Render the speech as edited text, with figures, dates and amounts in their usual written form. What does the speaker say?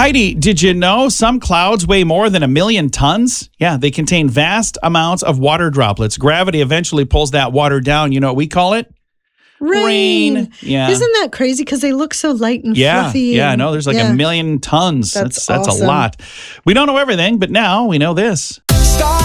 Heidi, did you know some clouds weigh more than 1 million tons? Yeah, they contain vast amounts of water droplets. Gravity eventually pulls that water down. You know what we call it? Rain. Yeah. Isn't that crazy? Because they look so light and fluffy. Yeah, I know. There's like 1 million tons. That's awesome. a lot. We don't know everything, but now we know this.